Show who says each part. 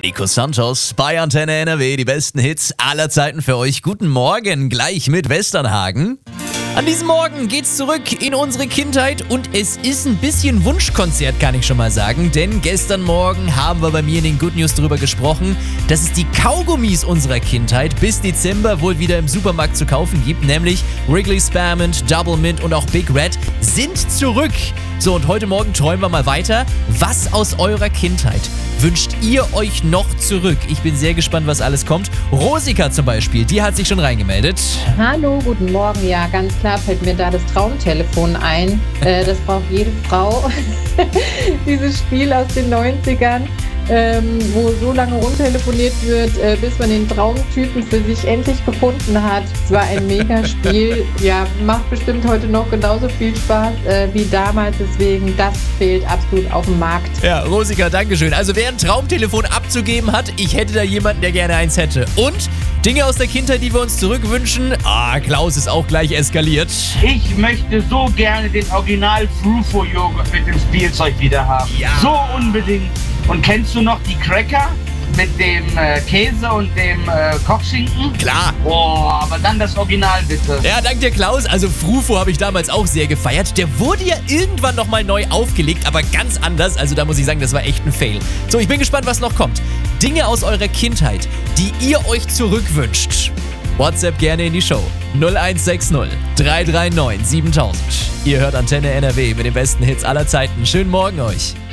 Speaker 1: Nico Santos bei Antenne NRW, die besten Hits aller Zeiten für euch. Guten Morgen, gleich mit Westernhagen. An diesem Morgen geht's zurück in unsere Kindheit und es ist ein bisschen Wunschkonzert, kann ich schon mal sagen. Denn gestern Morgen haben wir bei mir in den Good News darüber gesprochen, dass es die Kaugummis unserer Kindheit bis Dezember wohl wieder im Supermarkt zu kaufen gibt. Nämlich Wrigley Spearmint, Double Mint und auch Big Red sind zurück. So, und heute Morgen träumen wir mal weiter. Was aus eurer Kindheit wünscht ihr euch noch zurück? Ich bin sehr gespannt, was alles kommt. Rosika zum Beispiel, die hat sich schon reingemeldet.
Speaker 2: Hallo, guten Morgen. Ja, ganz klar fällt mir da das Traumtelefon ein. Das braucht jede Frau. Dieses Spiel aus den 90ern, wo so lange rumtelefoniert wird, bis man den Traumtypen für sich endlich gefunden hat. Es war ein Mega-Spiel. Ja, macht bestimmt heute noch genauso viel Spaß wie damals. Deswegen, das fehlt absolut auf dem Markt.
Speaker 1: Ja, Rosika, dankeschön. Also wer ein Traumtelefon abzugeben hat, ich hätte da jemanden, der gerne eins hätte. Und Dinge aus der Kindheit, die wir uns zurückwünschen. Klaus ist auch gleich eskaliert.
Speaker 3: Ich möchte so gerne den Original Frufo-Joghurt mit dem Spielzeug wieder haben.
Speaker 1: Ja.
Speaker 3: So unbedingt. Und kennst du noch die Cracker mit dem Käse und dem Kochschinken?
Speaker 1: Klar.
Speaker 3: Oh, aber dann das Original bitte.
Speaker 1: Ja, dank dir, Klaus. Also Frufo habe ich damals auch sehr gefeiert. Der wurde ja irgendwann nochmal neu aufgelegt, aber ganz anders. Also da muss ich sagen, das war echt ein Fail. So, ich bin gespannt, was noch kommt. Dinge aus eurer Kindheit, die ihr euch zurückwünscht. WhatsApp gerne in die Show. 0160 339 7000. Ihr hört Antenne NRW mit den besten Hits aller Zeiten. Schönen Morgen euch.